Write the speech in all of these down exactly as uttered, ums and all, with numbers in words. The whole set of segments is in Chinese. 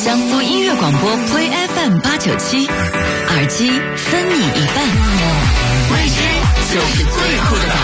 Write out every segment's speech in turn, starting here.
江苏音乐广播 Play F M 八九七，耳机分你一半，未知就是最酷的答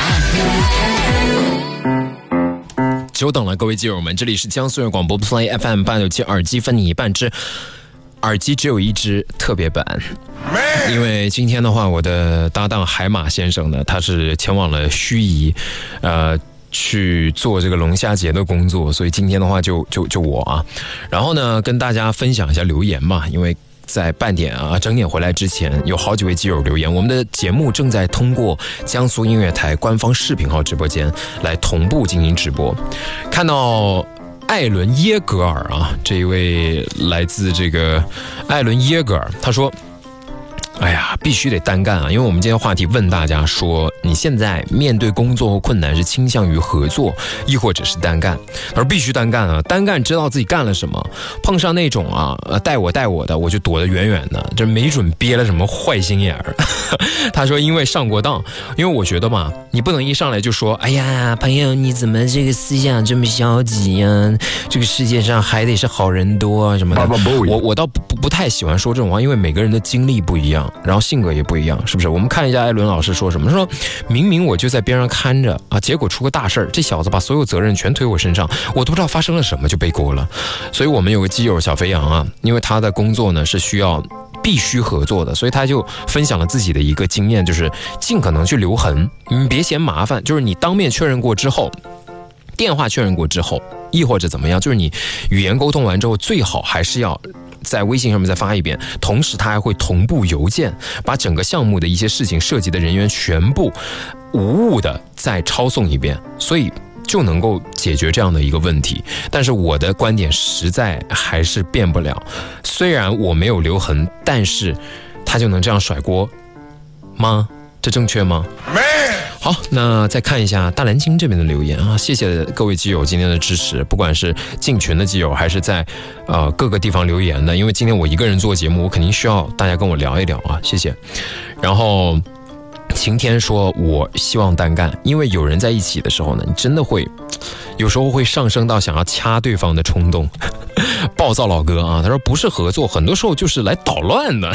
案。 久等了，各位基友们，这里是江苏音乐广播 Play F M 八九七，耳机分你一半之耳机只有一只特别版。因为今天的话，我的搭档海马先生呢，他是前往了盱眙，呃。去做这个龙虾节的工作，所以今天的话就就就我啊，然后呢跟大家分享一下留言嘛，因为在半点啊整点回来之前，有好几位基友留言，我们的节目正在通过江苏音乐台官方视频号直播间来同步进行直播。看到艾伦耶格尔啊，这一位来自这个艾伦耶格尔，他说。哎呀，必须得单干啊！因为我们今天话题问大家说，你现在面对工作或困难是倾向于合作，亦或者是单干？他说必须单干啊！单干知道自己干了什么，碰上那种啊，呃，带我带我的，我就躲得远远的，这没准憋了什么坏心眼儿。他说因为上过当，因为我觉得嘛，你不能一上来就说，哎呀，朋友你怎么这个思想这么消极呀、啊？这个世界上还得是好人多啊什么的。我我倒不不太喜欢说这种话，因为每个人的经历不一样。然后性格也不一样，是不是？我们看一下艾伦老师说什么，说明明我就在边上看着啊，结果出个大事儿，这小子把所有责任全推我身上，我都不知道发生了什么就背锅了。所以我们有个基友小肥羊啊，因为他的工作呢是需要必须合作的，所以他就分享了自己的一个经验，就是尽可能去留痕，你别嫌麻烦，就是你当面确认过之后，电话确认过之后，亦或者怎么样，就是你语言沟通完之后，最好还是要在微信上面再发一遍，同时他还会同步邮件，把整个项目的一些事情涉及的人员全部无误的再抄送一遍，所以就能够解决这样的一个问题。但是我的观点实在还是变不了，虽然我没有留痕，但是他就能这样甩锅吗？这正确吗？好，那再看一下大蓝鲸这边的留言啊，谢谢各位基友今天的支持，不管是进群的基友还是在呃各个地方留言的，因为今天我一个人做节目，我肯定需要大家跟我聊一聊啊，谢谢。然后晴天说我希望单干，因为有人在一起的时候呢，你真的会有时候会上升到想要掐对方的冲动。暴躁老哥啊，他说不是合作，很多时候就是来捣乱的。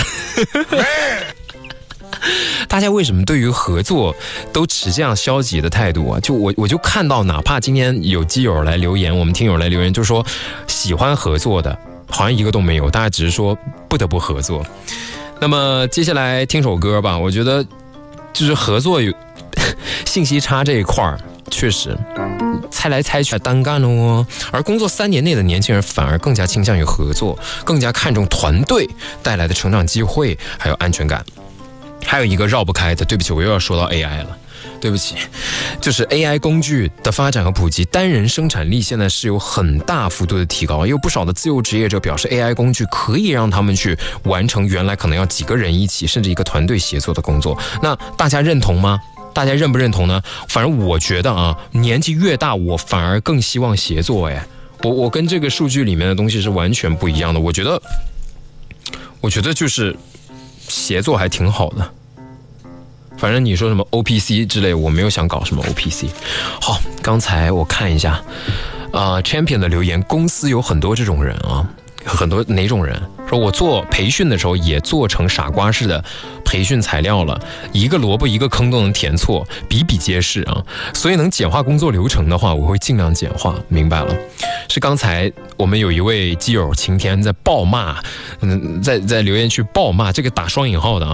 大家为什么对于合作都持这样消极的态度啊？就我我就看到，哪怕今天有基友来留言，我们听友来留言，就说喜欢合作的，好像一个都没有，大家只是说不得不合作。那么接下来听首歌吧，我觉得就是合作有信息差这一块儿，确实猜来猜去单干了哦。而工作三年内的年轻人反而更加倾向于合作，更加看重团队带来的成长机会还有安全感。还有一个绕不开的，对不起，我又要说到 A I 了，对不起，就是 A I 工具的发展和普及，单人生产力现在是有很大幅度的提高，也有不少的自由职业者表示 A I 工具可以让他们去完成原来可能要几个人一起甚至一个团队协作的工作。那大家认同吗？大家认不认同呢？反正我觉得啊，年纪越大我反而更希望协作。哎，我我跟这个数据里面的东西是完全不一样的，我觉得我觉得就是协作还挺好的。反正你说什么 O P C 之类，我没有想搞什么 O P C。 好，刚才我看一下呃 Champion 的留言，公司有很多这种人啊，很多哪种人说我做培训的时候也做成傻瓜式的培训材料了，一个萝卜一个坑都能填错，比比皆是啊。所以能简化工作流程的话，我会尽量简化。明白了，是刚才我们有一位基友晴天在暴骂，嗯，在在留言区暴骂，这个打双引号的啊。